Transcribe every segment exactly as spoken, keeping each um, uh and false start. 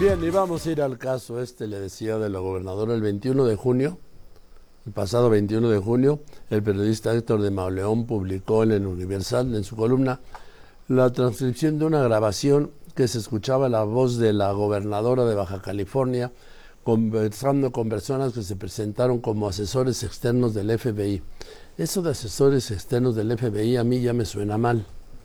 Bien, y vamos a ir al caso este, le decía, de la gobernadora. El veintiuno de junio, el pasado veintiuno de junio, el periodista Héctor de Mauleón publicó en el Universal, en su columna, la transcripción de una grabación que se escuchaba la voz de la gobernadora de Baja California conversando con personas que se presentaron como asesores externos del F B I. Eso de asesores externos del F B I a mí ya me suena mal.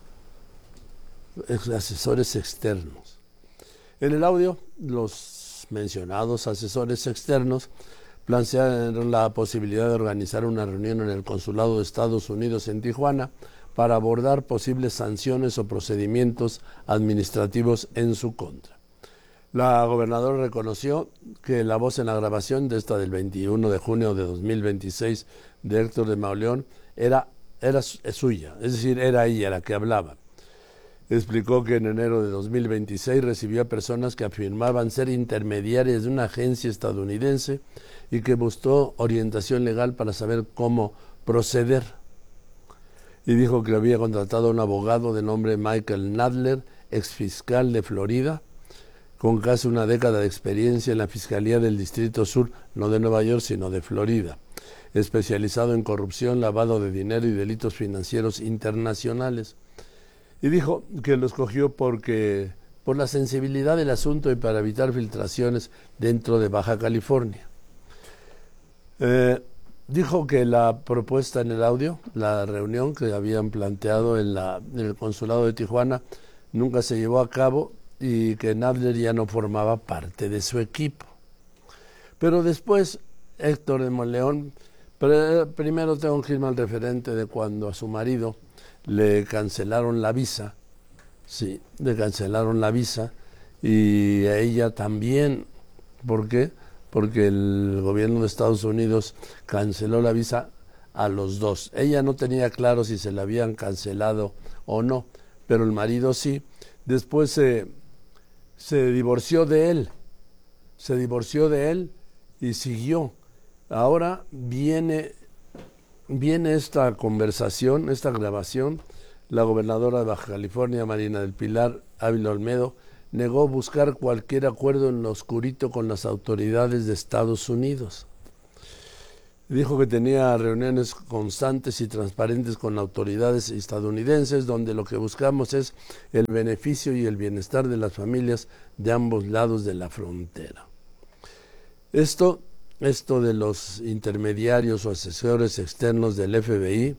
Asesores externos. En el audio, los mencionados asesores externos plantearon la posibilidad de organizar una reunión en el Consulado de Estados Unidos en Tijuana para abordar posibles sanciones o procedimientos administrativos en su contra. La gobernadora reconoció que la voz en la grabación de esta del veintiuno de junio de dos mil veintiséis de Héctor de Mauleón era, era suya, es decir, era ella la que hablaba. Explicó que en enero de dos mil veintiséis recibió a personas que afirmaban ser intermediarias de una agencia estadounidense y que buscó orientación legal para saber cómo proceder. Y dijo que había contratado a un abogado de nombre Michael Nadler, exfiscal de Florida, con casi una década de experiencia en la Fiscalía del Distrito Sur, no de Nueva York, sino de Florida, especializado en corrupción, lavado de dinero y delitos financieros internacionales. Y dijo que lo escogió porque por la sensibilidad del asunto y para evitar filtraciones dentro de Baja California. Eh, dijo que la propuesta en el audio, la reunión que habían planteado en, la, en el consulado de Tijuana, nunca se llevó a cabo y que Nadler ya no formaba parte de su equipo. Pero después, Héctor de Mauleón, primero tengo que irme al referente de cuando a su marido le cancelaron la visa, sí, le cancelaron la visa, y a ella también. ¿Por qué? Porque el gobierno de Estados Unidos canceló la visa a los dos. Ella no tenía claro si se la habían cancelado o no, pero el marido sí. Después se, se divorció de él, se divorció de él y siguió. Ahora viene... Viene esta conversación, esta grabación. La gobernadora de Baja California, Marina del Pilar Ávila Olmedo, negó buscar cualquier acuerdo en lo oscurito con las autoridades de Estados Unidos. Dijo que tenía reuniones constantes y transparentes con autoridades estadounidenses, donde lo que buscamos es el beneficio y el bienestar de las familias de ambos lados de la frontera. Esto... Esto de los intermediarios o asesores externos del F B I,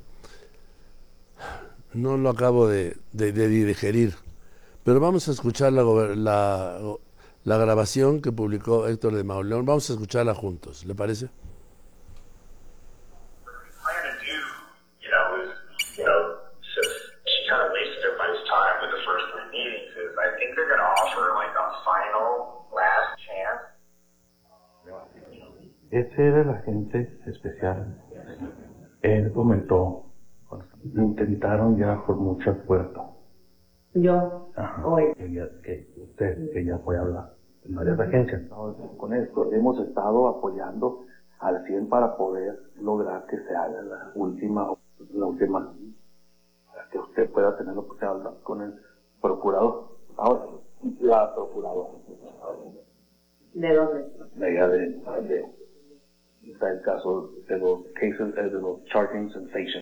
no lo acabo de, de, de digerir, pero vamos a escuchar la, la, la grabación que publicó Héctor de Mauleón. Vamos a escucharla juntos, ¿le parece? Ese era el agente especial. Él comentó, intentaron ya por muchas puertas. Yo, Ajá. hoy. Ella, que usted, que ya fue a hablar en varias agencias. Con esto hemos estado apoyando al cien para poder lograr que se haga la última, la última, que usted pueda tener la oportunidad de hablar con el procurador. Ahora, la procuradora. ¿De dónde? De allá de, de está el caso de los cases, de los charging sensations.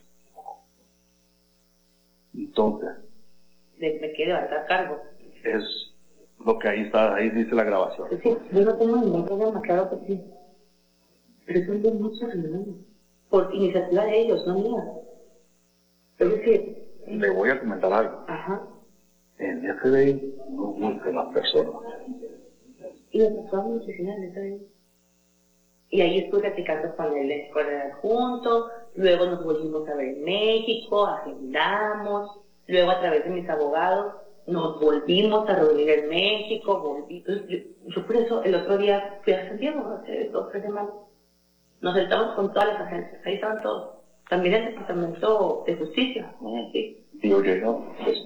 Entonces, de me quiere levantar cargo. Es lo que ahí está, ahí dice la grabación. Sí, yo no tengo ningún problema, claro que sí. Pero son de muchas reuniones, por iniciativa de ellos, no mía. Es decir, le voy a comentar algo. Ajá. En F B I no buscan las personas. Y los personas en la oficina de F B I. Y ahí estuve platicando con el, con el adjunto, luego nos volvimos a ver en México, agendamos, luego a través de mis abogados nos volvimos a reunir en México, volví, yo, yo por eso el otro día fui a Santiago, hace dos o tres semanas, nos sentamos con todas las agencias, ahí estaban todos, también el Departamento de Justicia, ¿no? Sí. Y yo llego, pues,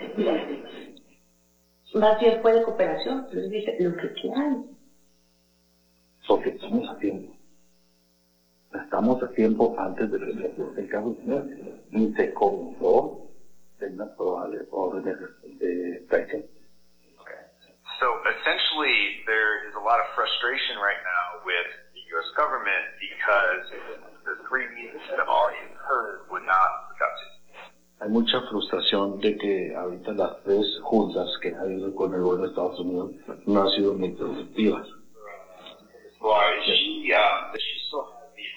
más bien fue de cooperación, entonces dice, lo que quieran. Porque estamos a tiempo. Estamos a tiempo antes de que el caso ni se comenzó de una probable orden de traición. So essentially, there is a lot of frustration right now with the U S government because the three meetings that have already occurred were not productive. Hay mucha frustración de que ahorita las tres juntas que ha habido con el gobierno de Estados Unidos no han sido muy productivas. Well, she, uh, she still has the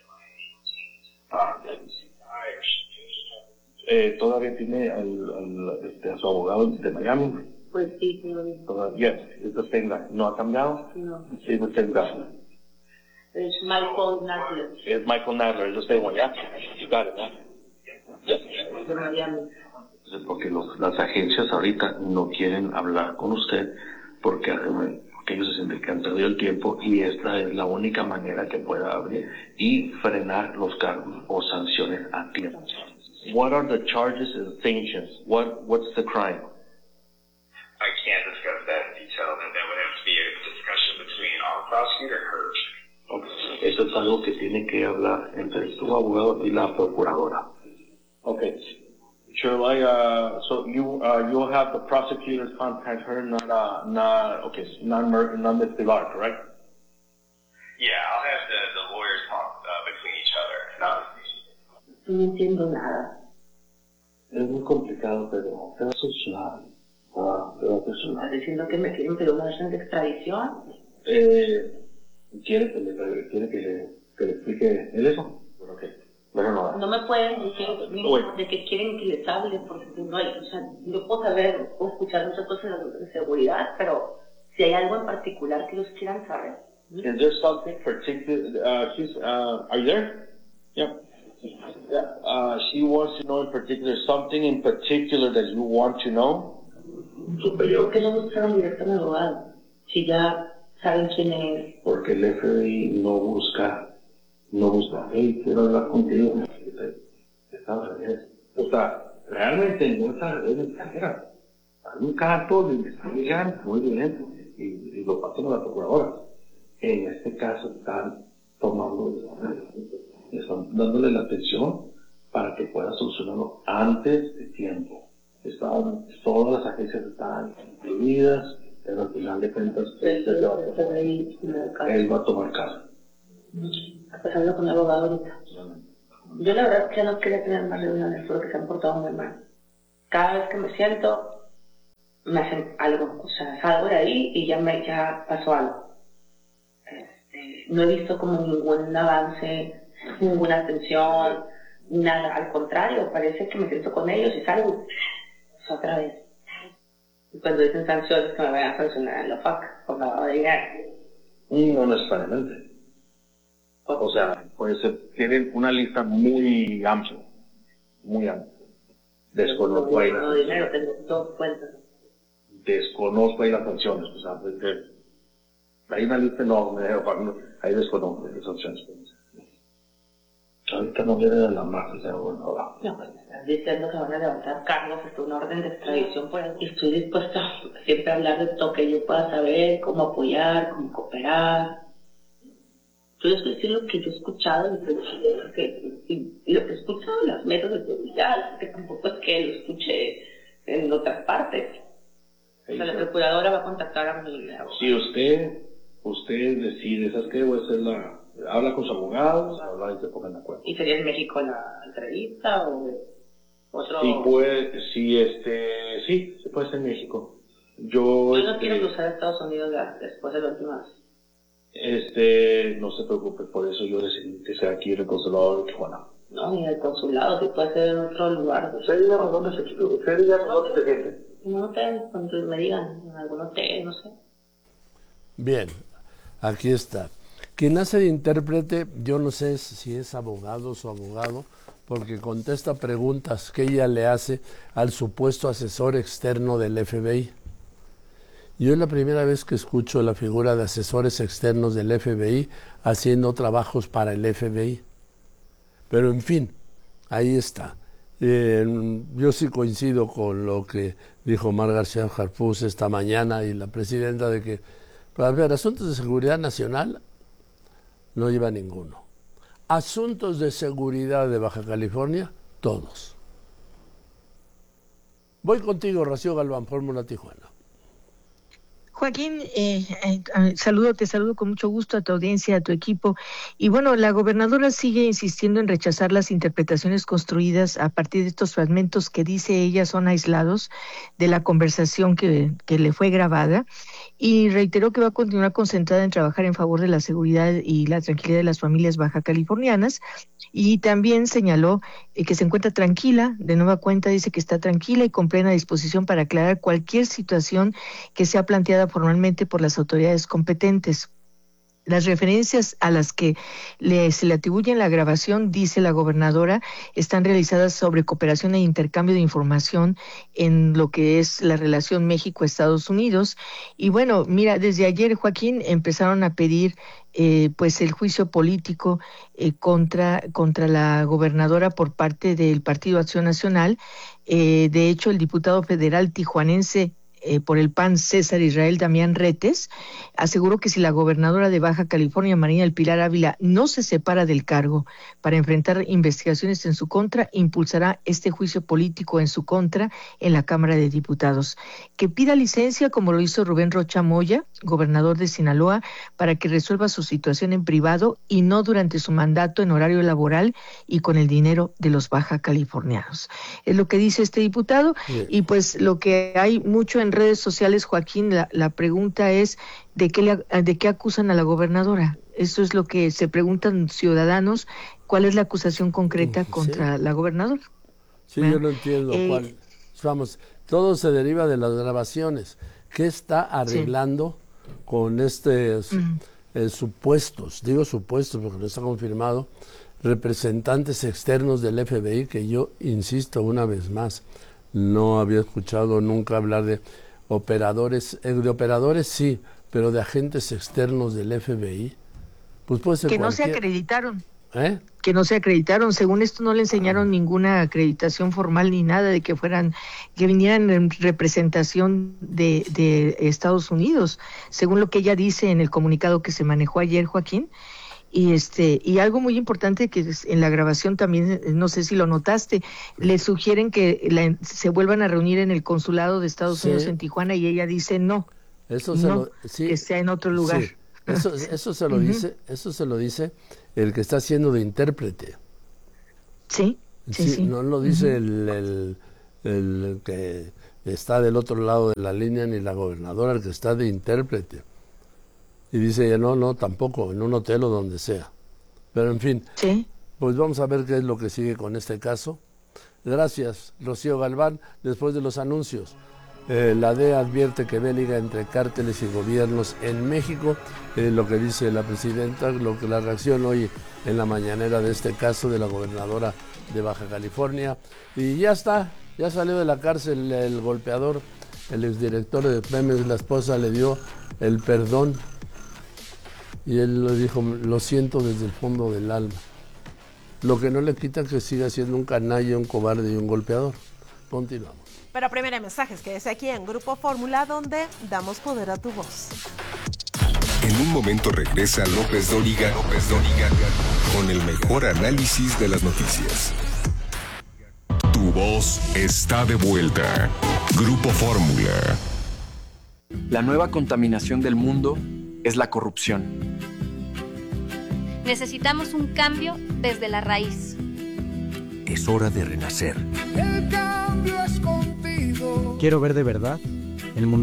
attorney in Miami. Eh, todavía tiene al, al, este, a su abogado de Miami. Pues sí, sí, lo mismo. Todavía, es the same guy. ¿No ha cambiado? No. Es the same guy. Es Michael Nadler, Es Michael Nadler, es the same one, yeah? You got it, yeah? de Miami. Porque los, las agencias ahorita no quieren hablar con usted porque, porque ellos se sienten que han perdido el tiempo y esta es la única manera que pueda abrir y frenar los cargos o sanciones a tiempo. What are the charges and sanctions? What What's the crime? I can't discuss that in detail, and that would have to be a discussion between our prosecutor and her. Okay. Eso es algo que tiene que hablar entre su abogado y la procuradora. Okay. Shall I, uh, so you, uh, you'll have the prosecutors contact her, not, uh, not, okay, not, not Miz Pilar, correct? Yeah, I'll have the, the lawyers talk uh, between each other. Not No entiendo nada. Es muy complicado, pero se va a solucionar. Ah, se va a solucionar. ¿Estás diciendo que me quieren pedir una orden de extradición? Eh, ¿quiere que le, quiere que le, que le explique el eso? Bueno, okay. Bueno, no. No me pueden decir Oye. de que quieren que les hable, porque no hay, o sea, yo puedo saber o escuchar muchas cosas de seguridad, pero si hay algo en particular que ellos quieran saber. Is there something particular, uh, she's, uh, are you there? Yeah. Yeah. Uh, she wants to know in particular, something in particular that you want to know? ¿Por qué no buscaron directo a mi abogado? Si ya saben quién es. Porque el F B I no busca, no busca, hey, quiero hablar contigo. Está al revés. O sea, realmente no está al revés de carrera. Hay un caso de investigación muy violento y, y lo pasan a la procuradora. En este caso están tomando, están dándole la atención para que pueda solucionarlo antes de tiempo. Están, todas las agencias están incluidas, pero al final de cuentas él, él va a tomar caso. Pasando con el abogado ahorita. Yo la verdad que no quería tener más reuniones porque se han portado muy mal. Cada vez que me siento, me hacen algo, o sea, salgo de ahí y ya me ya pasó algo. Este, no he visto como ningún avance, ninguna atención, nada, al contrario, parece que me siento con ellos y salgo, o sea, otra vez. Y cuando dicen sanciones que me vayan a sancionar en la F A C, por lavado de dinero. No necesariamente. O sea, pues tienen una lista muy amplia, muy amplia. Desconozco ahí no, las dinero, tengo dos cuentas. Desconozco ahí las sanciones, o sea, porque hay una lista enorme, ahí desconozco las sanciones. Ahorita no viene de la marca, sea bueno, ahora. No, pues me están diciendo que van a levantar cargos, es una orden de extradición, pues, y estoy dispuesta a siempre a hablar de todo que yo pueda saber, cómo apoyar, cómo cooperar. Yo les voy a decir lo que yo he escuchado y, y, y lo que he escuchado en las mesas de seguridad, que tampoco es que lo escuche en otras partes. O sea, la procuradora va a contactar a mi abogado. Si usted, usted decide, ¿sabes qué? Voy a hacer la... Habla con su abogado, habla y se pongan de acuerdo. ¿Y sería en México la entrevista o otro...? Sí, puede, sí, este, sí, se puede hacer en México. Yo, Yo no este, quiero cruzar a Estados Unidos después de la última vez. Este, no se preocupe, por eso yo decidí que sea aquí en el consulado de Tijuana. No, ni en el consulado, si puede ser en otro lugar. Usted díganos dónde se quiere, usted díganos dónde se siente. En un hotel, cuando me digan, en algún hotel, no sé. Bien, aquí está. Quien hace de intérprete, yo no sé si es abogado o su abogado, porque contesta preguntas que ella le hace al supuesto asesor externo del F B I. Yo es la primera vez que escucho la figura de asesores externos del F B I haciendo trabajos para el F B I. Pero en fin, ahí está. Eh, yo sí coincido con lo que dijo Omar García Harfuch esta mañana y la presidenta de que, para ver, asuntos de seguridad nacional no lleva ninguno. Asuntos de seguridad de Baja California, todos. Voy contigo, Rocío Galván, Fórmula Tijuana. Joaquín, eh, eh, saludo, te saludo con mucho gusto a tu audiencia, a tu equipo. Y bueno, la gobernadora sigue insistiendo en rechazar las interpretaciones construidas a partir de estos fragmentos que dice ella son aislados de la conversación que, que le fue grabada. Y reiteró que va a continuar concentrada en trabajar en favor de la seguridad y la tranquilidad de las familias baja californianas. Y también señaló eh, que se encuentra tranquila, de nueva cuenta dice que está tranquila y con plena disposición para aclarar cualquier situación que sea planteada formalmente por las autoridades competentes. Las referencias a las que le, se le atribuyen la grabación, dice la gobernadora, están realizadas sobre cooperación e intercambio de información en lo que es la relación México-Estados Unidos. Y bueno, mira, desde ayer, Joaquín, empezaron a pedir eh, pues el juicio político eh, contra, contra la gobernadora por parte del Partido Acción Nacional. Eh, de hecho, el diputado federal tijuanense Eh, por el P A N, César Israel Damián Retes, aseguró que si la gobernadora de Baja California, Marina del Pilar Ávila, no se separa del cargo para enfrentar investigaciones en su contra, impulsará este juicio político en su contra en la Cámara de Diputados. Que pida licencia, como lo hizo Rubén Rocha Moya, gobernador de Sinaloa, para que resuelva su situación en privado y no durante su mandato en horario laboral y con el dinero de los baja californianos. Es lo que dice este diputado. Bien. Y pues lo que hay mucho en redes sociales, Joaquín, la, la pregunta es ¿de qué, le, de qué acusan a la gobernadora? Eso es lo que se preguntan ciudadanos, ¿cuál es la acusación concreta sí. contra la gobernadora? Sí, ¿verdad? Yo no entiendo eh, cuál. Vamos, todo se deriva de las grabaciones. ¿Qué está arreglando sí. con estos mm. eh, supuestos, digo supuestos porque no está confirmado, representantes externos del F B I, que yo insisto una vez más, no había escuchado nunca hablar de operadores, de operadores sí, pero de agentes externos del F B I, pues puede ser que cualquier... no se acreditaron, ¿Eh? que no se acreditaron, según esto no le enseñaron ah. ninguna acreditación formal ni nada de que fueran, que vinieran en representación de, de Estados Unidos, según lo que ella dice en el comunicado que se manejó ayer, Joaquín. Y este y algo muy importante que en la grabación también, no sé si lo notaste, le sugieren que la, se vuelvan a reunir en el consulado de Estados sí. Unidos en Tijuana y ella dice no, eso se no lo, sí, que sea en otro lugar. Sí. Eso, eso se lo uh-huh. dice, eso se lo dice el que está haciendo de intérprete. Sí, sí, sí. sí. No lo dice uh-huh. el, el, el que está del otro lado de la línea ni la gobernadora, el que está de intérprete. Y dice ella, no, no, tampoco, en un hotel o donde sea. Pero en fin, ¿sí? Pues vamos a ver qué es lo que sigue con este caso. Gracias, Rocío Galván. Después de los anuncios, eh, la D E A advierte que ve liga entre cárteles y gobiernos en México. Eh, lo que dice la presidenta, lo que la reacción hoy en la mañanera de este caso de la gobernadora de Baja California. Y ya está, ya salió de la cárcel el golpeador, el exdirector de Pemex. La esposa le dio el perdón. Y él le dijo, lo siento desde el fondo del alma. Lo que no le quita que siga siendo un canalla, un cobarde y un golpeador. Continuamos. Pero primero mensajes, quédese aquí en Grupo Fórmula, donde damos poder a tu voz. En un momento regresa López Dóriga, López Dóriga, con el mejor análisis de las noticias. Tu voz está de vuelta. Grupo Fórmula. La nueva contaminación del mundo es la corrupción. Necesitamos un cambio desde la raíz. Es hora de renacer. El cambio es contigo. Quiero ver de verdad el mundo